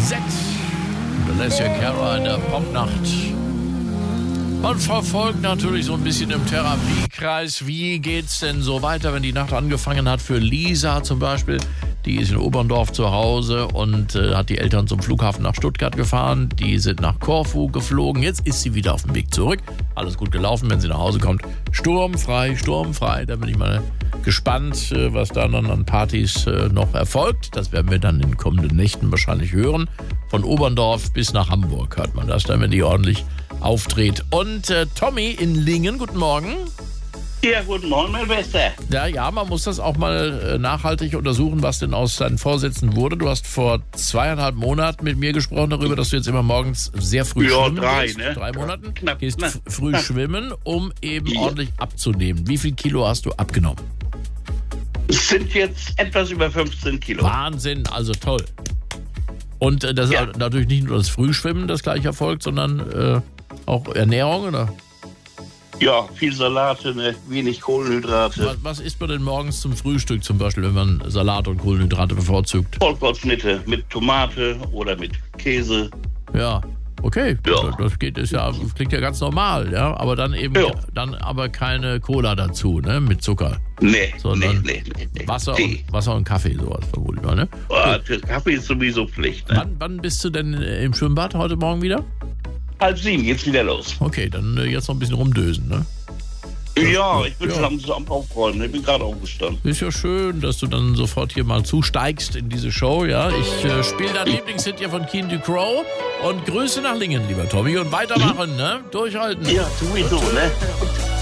Z. Alessia Cara in der Popnacht. Man verfolgt natürlich so ein bisschen im Therapiekreis, wie geht's denn so weiter, wenn die Nacht angefangen hat für Lisa zum Beispiel. Die ist in Oberndorf zu Hause und hat die Eltern zum Flughafen nach Stuttgart gefahren. Die sind nach Korfu geflogen. Jetzt ist sie wieder auf dem Weg zurück. Alles gut gelaufen, wenn sie nach Hause kommt. Sturmfrei, sturmfrei. Da bin ich mal gespannt, was da dann an Partys noch erfolgt. Das werden wir dann in den kommenden Nächten wahrscheinlich hören. Von Oberndorf bis nach Hamburg hört man das, dann, wenn die ordentlich auftritt. Und Tommy in Lingen, guten Morgen. Ja, guten Morgen, mein Bester. Ja, man muss das auch mal nachhaltig untersuchen, was denn aus deinen Vorsätzen wurde. Du hast vor 2,5 Monaten mit mir gesprochen darüber, dass du jetzt immer morgens sehr früh schwimmen gehst. Ne? 3 Monaten? Knapp. Gehst früh schwimmen, um eben ordentlich abzunehmen. Wie viel Kilo hast du abgenommen? Es sind jetzt etwas über 15 Kilo. Wahnsinn, also toll. Und das ist natürlich nicht nur das Frühschwimmen, das gleich erfolgt, sondern auch Ernährung, oder? Ja, viel Salate, ne? Wenig Kohlenhydrate. Was isst man denn morgens zum Frühstück zum Beispiel, wenn man Salat und Kohlenhydrate bevorzugt? Vollkornschnitte mit Tomate oder mit Käse. Ja, okay. Ja. Das klingt ja ganz normal, ja. Aber dann eben dann aber keine Cola dazu, ne? Mit Zucker. Nee, Sondern nee. Wasser und Kaffee, sowas vermutlich mal, ne? Kaffee ist sowieso Pflicht, ne? Wann bist du denn im Schwimmbad heute Morgen wieder? 6:30 geht's wieder los. Okay, dann jetzt noch ein bisschen rumdösen, ne? Ja, ich bin schon am Aufräumen. Ich bin gerade aufgestanden. Ist ja schön, dass du dann sofort hier mal zusteigst in diese Show, ja. Ich spiele dein Lieblingshit hier von Keen und Grüße nach Lingen, lieber Tommy. Und weitermachen, ne? Durchhalten. Ja, sowieso, ne?